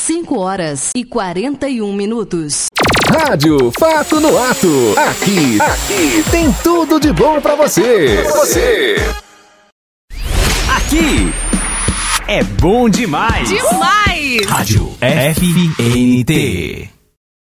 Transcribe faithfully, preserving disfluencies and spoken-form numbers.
cinco horas e quarenta e um minutos. Rádio Fato no Ato. Aqui, aqui tem tudo de bom pra você. Pra você. Aqui é bom demais. Demais. Rádio F N T.